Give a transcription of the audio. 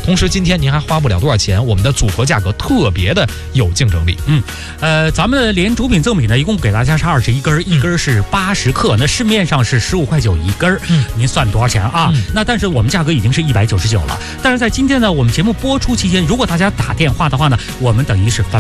同时今天您还花不了多少钱，我们的组合价格特别的有竞争力。 咱们的连主品赠品呢，一共给大家是21根，一根是80克，那市面上是15.9块一根，您算多少钱啊？那但是我们价格已经是199了，但是在今天呢，我们节目播出期间，如果大家打电话的话呢，我们等于是翻